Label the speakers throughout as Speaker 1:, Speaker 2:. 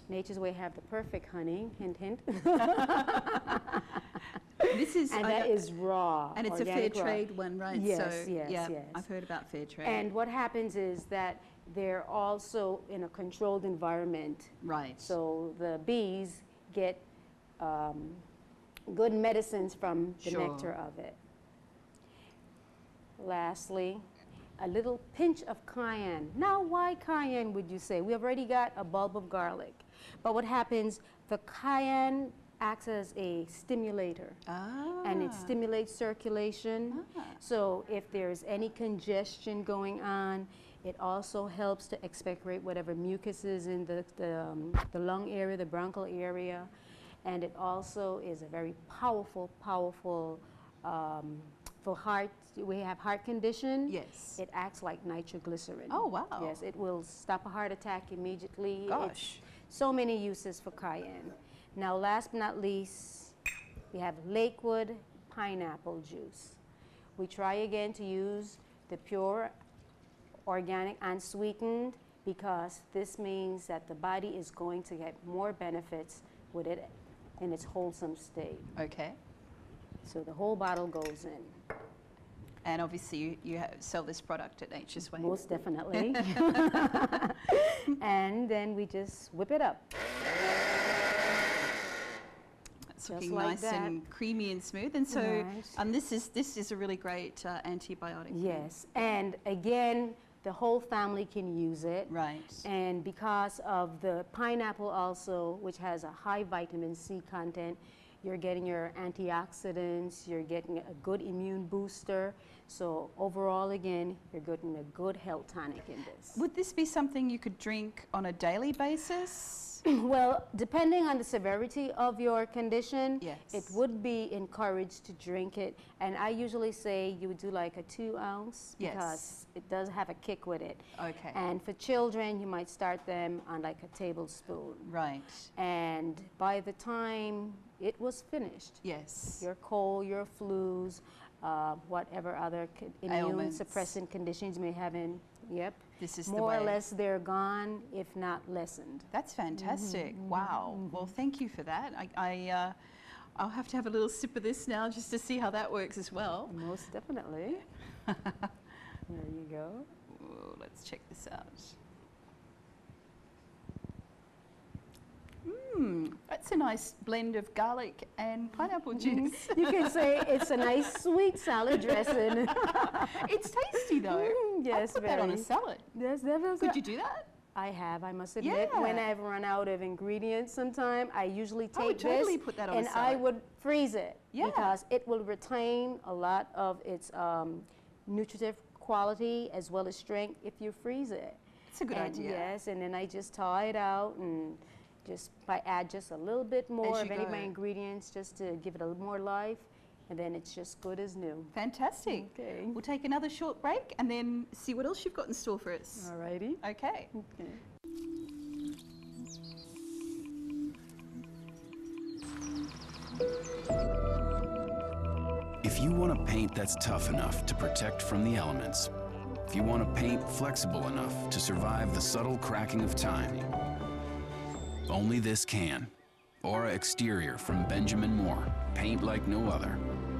Speaker 1: Nature's Way have the perfect honey, hint, hint.
Speaker 2: This is,
Speaker 1: and that is raw.
Speaker 2: And it's a fair trade one, right?
Speaker 1: Yes,
Speaker 2: so,
Speaker 1: yes,
Speaker 2: yeah,
Speaker 1: yes.
Speaker 2: I've heard about fair trade.
Speaker 1: And what happens is that they're also in a controlled environment.
Speaker 2: Right.
Speaker 1: So the bees get good medicines from the nectar of it. Lastly, a little pinch of cayenne. Now, why cayenne, would you say? We have already got a bulb of garlic. But what happens, the cayenne acts as a stimulator. And it stimulates circulation. So if there's any congestion going on, it also helps to expectorate whatever mucus is in the lung area, the bronchial area. And it also is a very powerful for heart. We have heart condition.
Speaker 2: Yes.
Speaker 1: It acts like nitroglycerin.
Speaker 2: Oh, wow.
Speaker 1: Yes, it will stop a heart attack immediately.
Speaker 2: Gosh.
Speaker 1: It's so many uses for cayenne. Now, last but not least, we have Lakewood pineapple juice. We try again to use the pure, organic, unsweetened, because this means that the body is going to get more benefits with it in its wholesome state.
Speaker 2: Okay.
Speaker 1: So the whole bottle goes in.
Speaker 2: And obviously you sell this product at Nature's Way.
Speaker 1: Most definitely. And then we just whip it up.
Speaker 2: It's looking like nice that. And creamy and smooth. And so this is a really great antibiotic.
Speaker 1: Yes. And again, the whole family can use it.
Speaker 2: Right.
Speaker 1: And because of the pineapple also, which has a high vitamin C content, you're getting your antioxidants, you're getting a good immune booster. So overall, again, you're getting a good health tonic in this.
Speaker 2: Would this be something you could drink on a daily basis?
Speaker 1: Well, depending on the severity of your condition,
Speaker 2: yes,
Speaker 1: it would be encouraged to drink it. And I usually say you would do like a 2 ounce,
Speaker 2: yes,
Speaker 1: because it does have a kick with it.
Speaker 2: Okay.
Speaker 1: And for children, you might start them on like a tablespoon.
Speaker 2: Right.
Speaker 1: And by the time it was finished,
Speaker 2: yes,
Speaker 1: your cold, your flus, whatever other immune suppressant conditions you may have in,
Speaker 2: this is
Speaker 1: more or less they're gone, if not lessened.
Speaker 2: That's fantastic. Wow. Well, thank you for that. I'll have to have a little sip of this now just to see how that works as well.
Speaker 1: Most definitely. There you go.
Speaker 2: Ooh, let's check this out. That's a nice blend of garlic and pineapple juice.
Speaker 1: You can say it's a nice sweet salad dressing.
Speaker 2: It's tasty though.
Speaker 1: Yes,
Speaker 2: I'd put that on a salad.
Speaker 1: Yes, definitely.
Speaker 2: Could you do that?
Speaker 1: I have, I must admit. When I've run out of ingredients sometime, I usually take
Speaker 2: totally
Speaker 1: this
Speaker 2: put that on
Speaker 1: and
Speaker 2: a salad.
Speaker 1: I would freeze it because it will retain a lot of its nutritive quality as well as strength if you freeze it.
Speaker 2: It's a good idea.
Speaker 1: Yes, and then I just thaw it out and add just a little bit more of any of my ingredients just to give it a little more life, and then it's just good as new.
Speaker 2: Fantastic.
Speaker 1: Okay.
Speaker 2: We'll take another short break and then see what else you've got in store for us.
Speaker 1: All righty.
Speaker 2: Okay.
Speaker 3: If you want a paint that's tough enough to protect from the elements, if you want a paint flexible enough to survive the subtle cracking of time, only this can. Aura Exterior from Benjamin Moore. Paint like no other.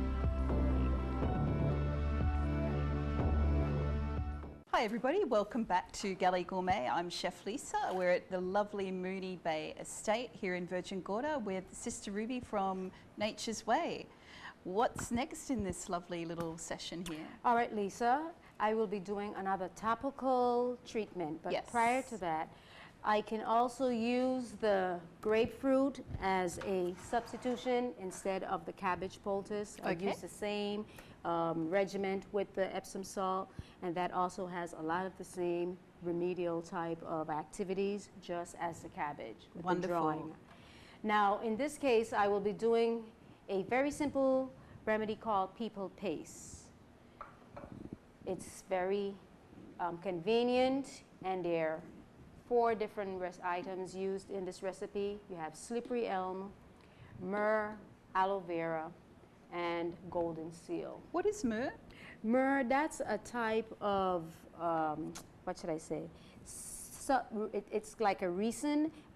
Speaker 2: Hi everybody, welcome back to Galley Gourmet. I'm Chef Lisa. We're at the lovely Moonee Bay Estate here in Virgin Gorda with Sister Ruby from Nature's Way. What's next in this lovely little session here?
Speaker 1: All right, Lisa, I will be doing another topical treatment, but prior to that, I can also use the grapefruit as a substitution instead of the cabbage poultice. I use the same regimen with the Epsom salt, and that also has a lot of the same remedial type of activities just as the cabbage. With the drawing. Now, in this case, I will be doing a very simple remedy called people paste. It's very convenient, and they're 4 different items used in this recipe. You have slippery elm, myrrh, aloe vera, and golden seal.
Speaker 2: What is myrrh?
Speaker 1: Myrrh, that's a type of, what should I say? So it's like a resin,